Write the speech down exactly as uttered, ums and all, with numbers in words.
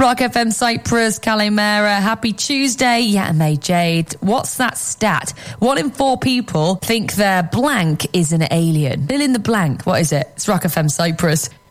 Rock F M Cyprus, Kalimera, happy Tuesday. Yeah, mate, Jade. What's that stat? One in four people think their blank is an alien. Fill in the blank. What is it? It's Rock F M Cyprus.